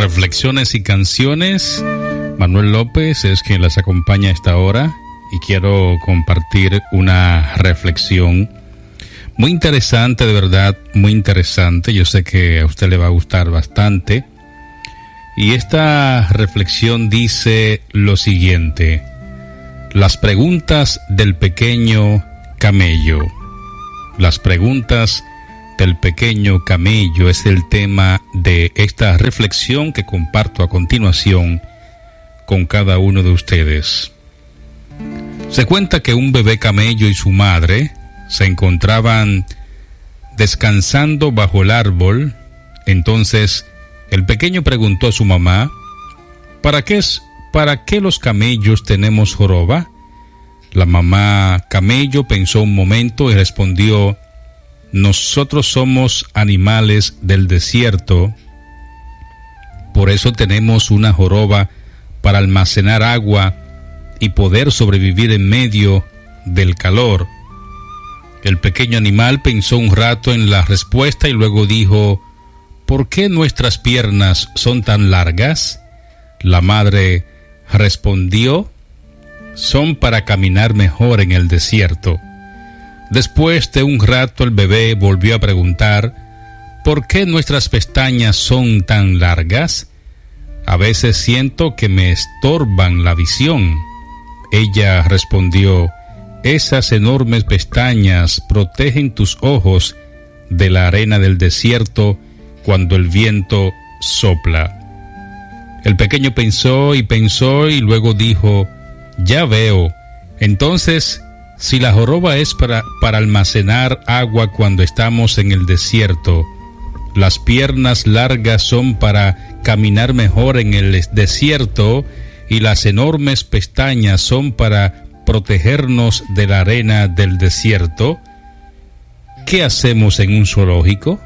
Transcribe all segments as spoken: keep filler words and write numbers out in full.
Reflexiones y canciones. Manuel López es quien las acompaña a esta hora y quiero compartir una reflexión muy interesante, de verdad, muy interesante. Yo sé que a usted le va a gustar bastante. Y esta reflexión dice lo siguiente: las preguntas del pequeño camello. Las preguntas del pequeño camello es el tema de esta reflexión que comparto a continuación con cada uno de ustedes. Se cuenta que un bebé camello y su madre se encontraban descansando bajo el árbol. Entonces el pequeño preguntó a su mamá: ¿Para qué es, para qué los camellos tenemos joroba? La mamá camello pensó un momento y respondió: nosotros somos animales del desierto, por eso tenemos una joroba para almacenar agua y poder sobrevivir en medio del calor. El pequeño animal pensó un rato en la respuesta y luego dijo: ¿por qué nuestras piernas son tan largas? La madre respondió: son para caminar mejor en el desierto. Después de un rato el bebé volvió a preguntar: ¿por qué nuestras pestañas son tan largas? A veces siento que me estorban la visión. Ella respondió: esas enormes pestañas protegen tus ojos de la arena del desierto cuando el viento sopla. El pequeño pensó y pensó y luego dijo: ya veo. Entonces, si la joroba es para, para almacenar agua cuando estamos en el desierto, las piernas largas son para caminar mejor en el desierto y las enormes pestañas son para protegernos de la arena del desierto, ¿qué hacemos en un zoológico?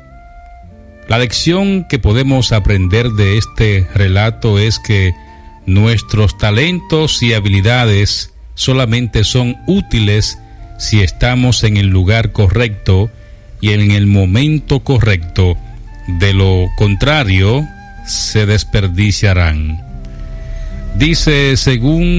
La lección que podemos aprender de este relato es que nuestros talentos y habilidades solamente son útiles si estamos en el lugar correcto y en el momento correcto. De lo contrario, se desperdiciarán. Dice, según